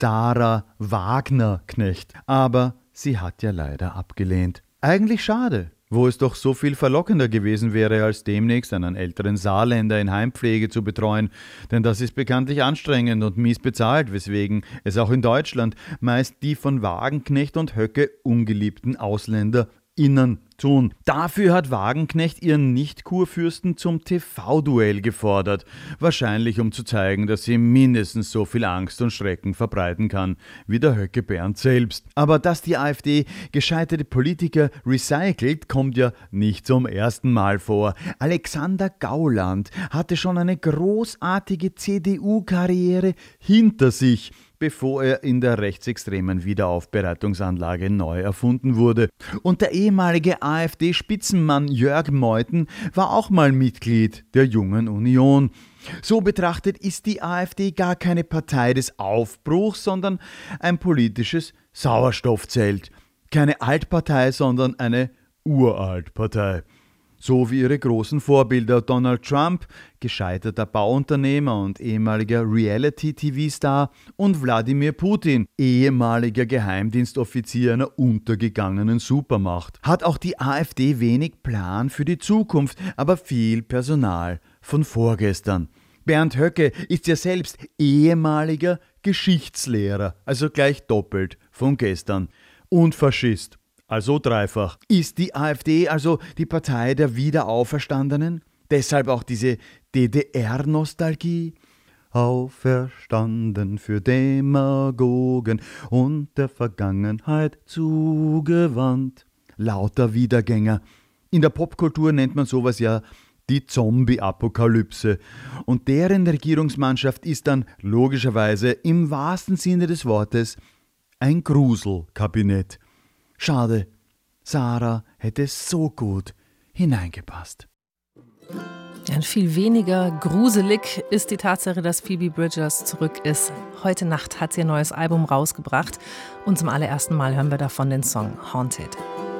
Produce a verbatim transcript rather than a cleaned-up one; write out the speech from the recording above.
Sarah Wagner-Knecht. Aber sie hat ja leider abgelehnt. Eigentlich schade, wo es doch so viel verlockender gewesen wäre, als demnächst einen älteren Saarländer in Heimpflege zu betreuen. Denn das ist bekanntlich anstrengend und mies bezahlt, weswegen es auch in Deutschland meist die von Wagenknecht und Höcke ungeliebten AusländerInnen tun. Dafür hat Wagenknecht ihren Nicht-Kurfürsten zum T V-Duell gefordert. Wahrscheinlich, um zu zeigen, dass sie mindestens so viel Angst und Schrecken verbreiten kann, wie der Höcke Bernd selbst. Aber dass die AfD gescheiterte Politiker recycelt, kommt ja nicht zum ersten Mal vor. Alexander Gauland hatte schon eine großartige C D U-Karriere hinter sich, bevor er in der rechtsextremen Wiederaufbereitungsanlage neu erfunden wurde. Und der ehemalige AfD-Spitzenmann Jörg Meuthen war auch mal Mitglied der Jungen Union. So betrachtet ist die AfD gar keine Partei des Aufbruchs, sondern ein politisches Sauerstoffzelt. Keine Altpartei, sondern eine Uraltpartei. So wie ihre großen Vorbilder Donald Trump, gescheiterter Bauunternehmer und ehemaliger Reality-T V-Star, und Wladimir Putin, ehemaliger Geheimdienstoffizier einer untergegangenen Supermacht. Hat auch die AfD wenig Plan für die Zukunft, aber viel Personal von vorgestern. Bernd Höcke ist ja selbst ehemaliger Geschichtslehrer, also gleich doppelt von gestern. Und Faschist. Also dreifach. Ist die AfD also die Partei der Wiederauferstandenen? Deshalb auch diese D D R-Nostalgie? Auferstanden für Demagogen und der Vergangenheit zugewandt. Lauter Wiedergänger. In der Popkultur nennt man sowas ja die Zombie-Apokalypse. Und deren Regierungsmannschaft ist dann logischerweise im wahrsten Sinne des Wortes ein Gruselkabinett. Schade, Sarah hätte so gut hineingepasst. Ja, viel weniger gruselig ist die Tatsache, dass Phoebe Bridgers zurück ist. Heute Nacht hat sie ein neues Album rausgebracht und zum allerersten Mal hören wir davon den Song Haunted.